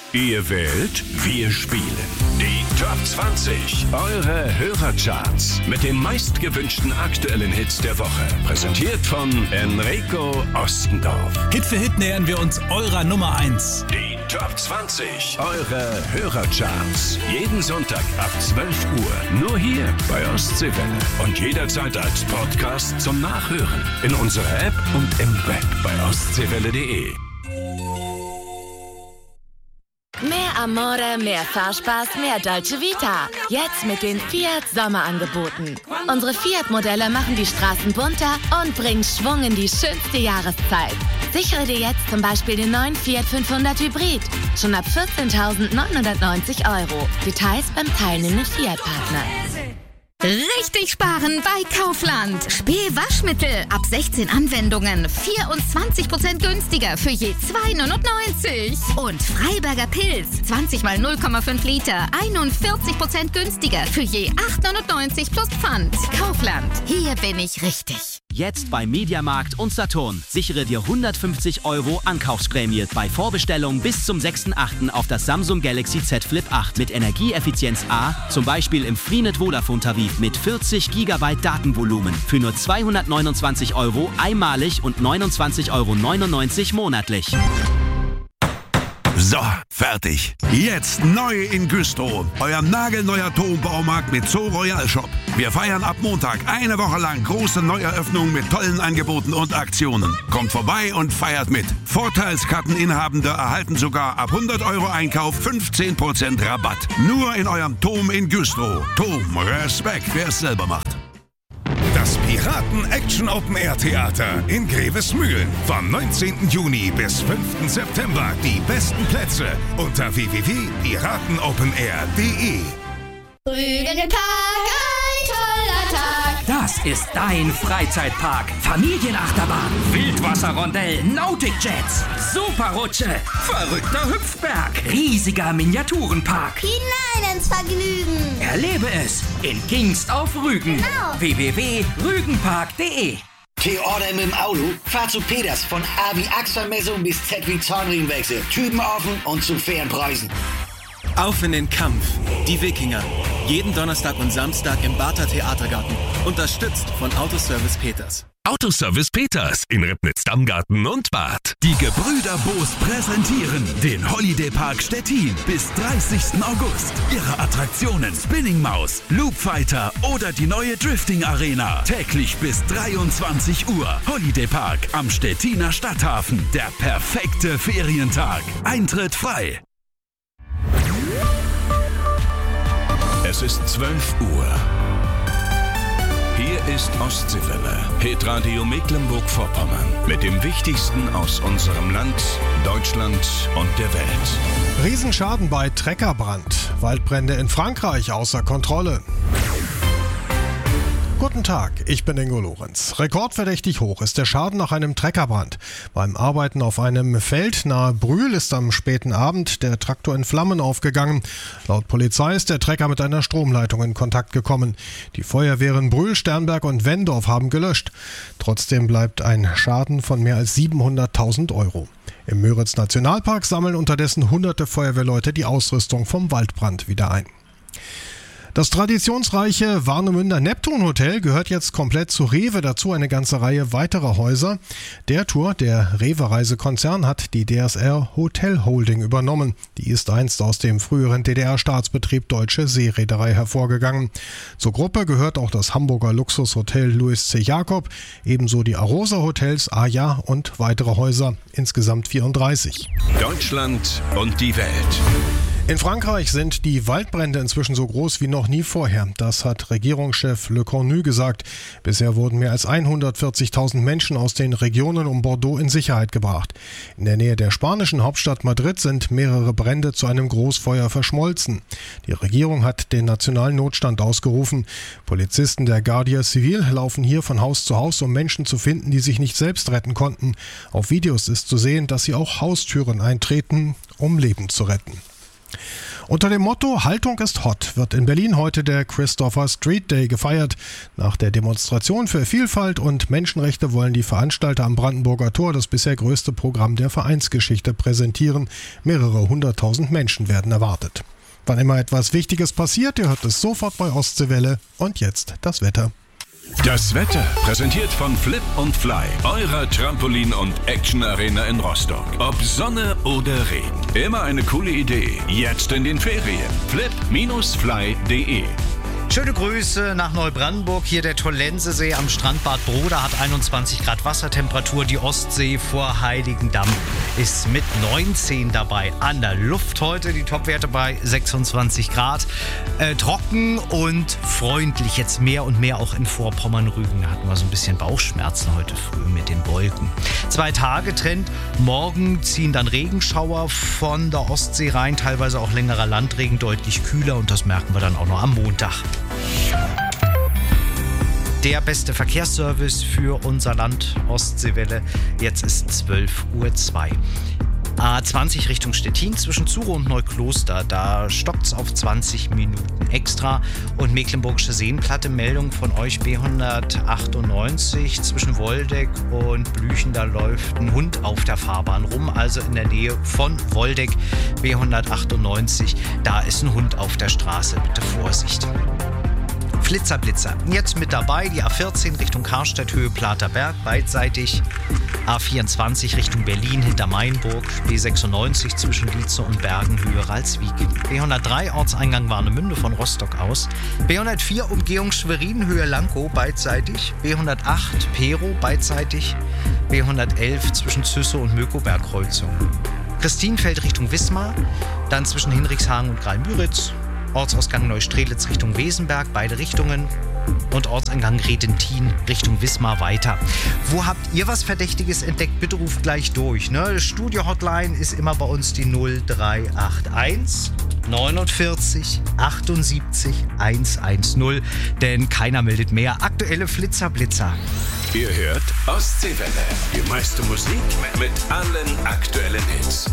Ihr wählt, wir spielen. Die Top 20, eure Hörercharts mit den meistgewünschten aktuellen Hits der Woche. Präsentiert von Enrico Ostendorf. Hit für Hit nähern wir uns eurer Nummer 1. Die Top 20, eure Hörercharts. Jeden Sonntag ab 12 Uhr. Nur hier bei Ostseewelle. Und jederzeit als Podcast zum Nachhören. In unserer App und im Web bei ostseewelle.de. Mehr Amore, mehr Fahrspaß, mehr Dolce Vita. Jetzt mit den Fiat Sommerangeboten. Unsere Fiat-Modelle machen die Straßen bunter und bringen Schwung in die schönste Jahreszeit. Sichere dir jetzt zum Beispiel den neuen Fiat 500 Hybrid. Schon ab 14.990 €. Details beim teilnehmenden Fiat-Partner. Richtig sparen bei Kaufland. Spee-Waschmittel ab 16 Anwendungen 24% günstiger für je 2,99 €. Und Freiberger Pilz 20 mal 0,5 Liter 41% günstiger für je 8,99 € plus Pfand. Kaufland, hier bin ich richtig. Jetzt bei Mediamarkt und Saturn. Sichere dir 150 € Ankaufsprämie bei Vorbestellung bis zum 6.8. auf das Samsung Galaxy Z Flip 8 mit Energieeffizienz A, zum Beispiel im Freenet Vodafone-Tarif mit 40 GB Datenvolumen für nur 229 € einmalig und 29,99 € monatlich. So, fertig. Jetzt neu in Güstrow. Euer nagelneuer Turmbaumarkt mit Zoo Royal Shop. Wir feiern ab Montag eine Woche lang große Neueröffnungen mit tollen Angeboten und Aktionen. Kommt vorbei und feiert mit. Vorteilskarteninhabende erhalten sogar ab 100 € Einkauf 15% Rabatt. Nur in eurem Turm in Güstrow. Turm, Respekt, wer es selber macht. Das Piraten-Action-Open-Air-Theater in Grevesmühlen. Vom 19. Juni bis 5. September. Die besten Plätze unter www.piratenopenair.de. Rügenpark, ein toller Tag. Das ist dein Freizeitpark. Familienachterbahn, Wildwasserrondell, Nautic-Jets, Superrutsche, verrückter Hüpfberg, riesiger Miniaturenpark. Hinein ins Vergnügen. Erlebe es in Kingst auf Rügen. Genau. www.rügenpark.de. T-Order mit dem Auto? Fahr zu Peters von A wie Achselmessung bis Z wie Zahnriemenwechsel. Typen offen und zu fairen Preisen. Auf in den Kampf. Die Wikinger. Jeden Donnerstag und Samstag im Barther Theatergarten. Unterstützt von Autoservice Peters. Autoservice Peters in Ribnitz-Dammgarten und Bad. Die Gebrüder Boos präsentieren den Holiday Park Stettin bis 30. August. Ihre Attraktionen Spinning Maus, Loop Fighter oder die neue Drifting Arena. Täglich bis 23 Uhr. Holiday Park am Stettiner Stadthafen. Der perfekte Ferientag. Eintritt frei. Es ist 12 Uhr. Hier ist Ostseewelle, Hitradio Mecklenburg-Vorpommern. Mit dem Wichtigsten aus unserem Land, Deutschland und der Welt. Riesenschaden bei Treckerbrand. Waldbrände in Frankreich außer Kontrolle. Guten Tag, ich bin Ingo Lorenz. Rekordverdächtig hoch ist der Schaden nach einem Treckerbrand. Beim Arbeiten auf einem Feld nahe Brühl ist am späten Abend der Traktor in Flammen aufgegangen. Laut Polizei ist der Trecker mit einer Stromleitung in Kontakt gekommen. Die Feuerwehren Brühl, Sternberg und Wendorf haben gelöscht. Trotzdem bleibt ein Schaden von mehr als 700.000 €. Im Müritz-Nationalpark sammeln unterdessen hunderte Feuerwehrleute die Ausrüstung vom Waldbrand wieder ein. Das traditionsreiche Warnemünder Neptun Hotel gehört jetzt komplett zu Rewe, dazu eine ganze Reihe weiterer Häuser. Der Rewe-Reisekonzern, hat die DSR Hotel Holding übernommen. Die ist einst aus dem früheren DDR-Staatsbetrieb Deutsche Seereederei hervorgegangen. Zur Gruppe gehört auch das Hamburger Luxushotel Louis C. Jakob, ebenso die Arosa Hotels, Aja und weitere Häuser, insgesamt 34. Deutschland und die Welt. In Frankreich sind die Waldbrände inzwischen so groß wie noch nie vorher. Das hat Regierungschef Le Cornu gesagt. Bisher wurden mehr als 140.000 Menschen aus den Regionen um Bordeaux in Sicherheit gebracht. In der Nähe der spanischen Hauptstadt Madrid sind mehrere Brände zu einem Großfeuer verschmolzen. Die Regierung hat den nationalen Notstand ausgerufen. Polizisten der Guardia Civil laufen hier von Haus zu Haus, um Menschen zu finden, die sich nicht selbst retten konnten. Auf Videos ist zu sehen, dass sie auch Haustüren eintreten, um Leben zu retten. Unter dem Motto Haltung ist hot wird in Berlin heute der Christopher Street Day gefeiert. Nach der Demonstration für Vielfalt und Menschenrechte wollen die Veranstalter am Brandenburger Tor das bisher größte Programm der Vereinsgeschichte präsentieren. Mehrere 100.000 Menschen werden erwartet. Wann immer etwas Wichtiges passiert, ihr hört es sofort bei Ostseewelle. Und jetzt das Wetter. Das Wetter präsentiert von Flip und Fly, eurer Trampolin- und Action-Arena in Rostock. Ob Sonne oder Regen, immer eine coole Idee. Jetzt in den Ferien. flip-fly.de. Schöne Grüße nach Neubrandenburg. Hier der Tollensesee am Strandbad Broda hat 21 Grad Wassertemperatur. Die Ostsee vor Heiligendamm ist mit 19 dabei. An der Luft heute die Topwerte bei 26 Grad. Trocken und freundlich. Jetzt mehr und mehr auch in Vorpommern-Rügen. Da hatten wir so ein bisschen Bauchschmerzen heute früh mit den Wolken. 2 Tage Trend. Morgen ziehen dann Regenschauer von der Ostsee rein. Teilweise auch längerer Landregen, deutlich kühler. Und das merken wir dann auch noch am Montag. Der beste Verkehrsservice für unser Land, Ostseewelle. Jetzt ist 12:02 Uhr. A20 Richtung Stettin zwischen Zuro und Neukloster. Da stockt's auf 20 Minuten extra. Und Mecklenburgische Seenplatte, Meldung von euch B198 zwischen Woldeck und Blüchen. Da läuft ein Hund auf der Fahrbahn rum. Also in der Nähe von Woldeck, B198. Da ist ein Hund auf der Straße. Bitte Vorsicht. Flitzer. Jetzt mit dabei die A14 Richtung Karstadt, Höhe Platerberg, beidseitig. A24 Richtung Berlin, hinter Mainburg. B96 zwischen Lietze und Bergen, Höhe Ralswiek. B103 Ortseingang Warnemünde von Rostock aus. B104 Umgehung Schwerin, Höhe Lankow, beidseitig. B108 Pero, beidseitig. B111 zwischen Züsse und Mökoberg Kreuzung. Christienfeld Richtung Wismar, dann zwischen Hinrichshagen und Graal-Müritz. Ortsausgang Neustrelitz Richtung Wesenberg, beide Richtungen. Und Ortseingang Redentin Richtung Wismar weiter. Wo habt ihr was Verdächtiges entdeckt? Bitte ruft gleich durch. Ne? Studio-Hotline ist immer bei uns die 0381 49 78 110. Denn keiner meldet mehr. Aktuelle Flitzer. Ihr hört Ostseewelle. Die meiste Musik mit allen aktuellen Hits.